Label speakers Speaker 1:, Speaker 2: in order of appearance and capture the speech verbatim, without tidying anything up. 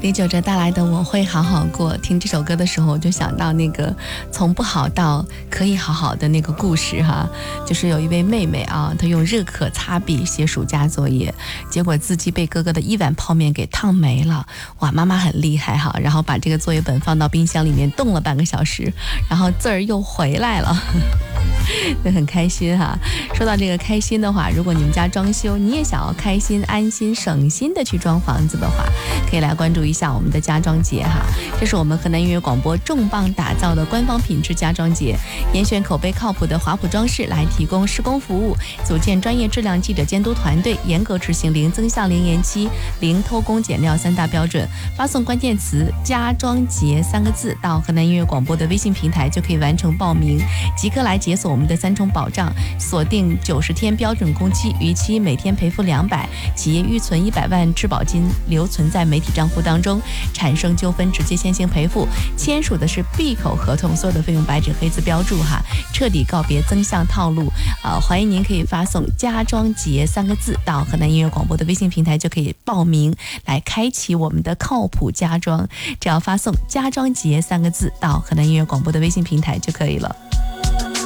Speaker 1: 李玖哲带来的我会好好过，听这首歌的时候我就想到那个从不好到可以好好的那个故事哈，就是有一位妹妹啊，她用热可擦笔写暑假作业，结果字迹被哥哥的一碗泡面给烫没了。哇，妈妈很厉害哈，然后把这个作业本放到冰箱里面冻了半个小时，然后字儿又回来了。就很开心哈。说到这个开心的话，如果你们家装修，你也想要开心、安心、省心的去装房子的话，可以来关注一下我们的家装节哈。这是我们河南音乐广播重磅打造的官方品质家装节，严选口碑靠谱的华普装饰来提供施工服务，组建专业质量记者监督团队，严格执行零增项、零延期、零偷工减料三大标准。发送关键词“家装节”三个字到河南音乐广播的微信平台，就可以完成报名，即刻来解锁我们的三重保障，锁定九十天标准工期，逾期每天赔付两百，企业预存一百万质保金留存在媒体账户当中，产生纠纷直接先行赔付，签署的是闭口合同，所有的费用白纸黑字标注哈，彻底告别增项套路。呃，欢迎您可以发送“家装节”三个字到河南音乐广播的微信平台，就可以报名来开启我们的靠谱家装。只要发送“家装节”三个字到河南音乐广播的微信平台就可以了。